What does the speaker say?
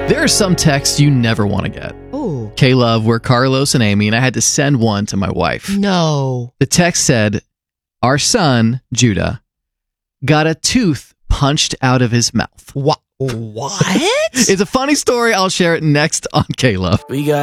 There are some texts you never want to get. Oh. K-Love, we're Carlos and Amy, and I had to send one to my wife. No. The text said, our son, Judah, got a tooth punched out of his mouth. What? It's a funny story. I'll share it next on K-Love. We got